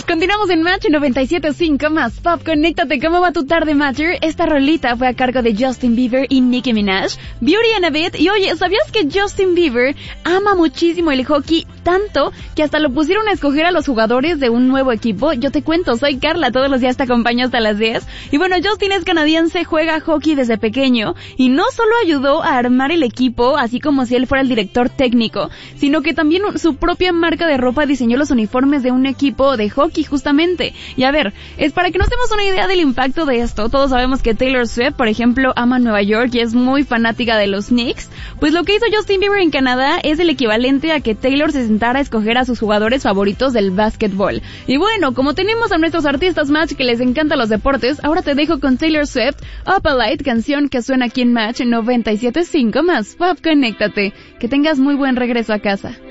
Continuamos en Match 97.5 más Pop. Conéctate, ¿cómo va tu tarde, Matcher? Esta rolita fue a cargo de Justin Bieber y Nicki Minaj, Beauty and a Bit. Y oye, ¿sabías que Justin Bieber ama muchísimo el hockey? Tanto que hasta lo pusieron a escoger a los jugadores de un nuevo equipo. Yo te cuento, soy Carla, todos los días te acompaño hasta las 10. Y bueno, Justin es canadiense, juega hockey desde pequeño y no solo ayudó a armar el equipo, así como si él fuera el director técnico, sino que también su propia marca de ropa diseñó los uniformes de un equipo de hockey justamente. Y a ver, es para que nos demos una idea del impacto de esto. Todos sabemos que Taylor Swift, por ejemplo, ama Nueva York y es muy fanática de los Knicks. Pues lo que hizo Justin Bieber en Canadá es el equivalente a que Taylor se sentara a escoger a sus jugadores favoritos del básquetbol. Y bueno, como tenemos a nuestros artistas Match que les encantan los deportes, ahora te dejo con Taylor Swift, Up a Light, canción que suena aquí en Match 97.5 más Pop. Conéctate. Que tengas muy buen regreso a casa.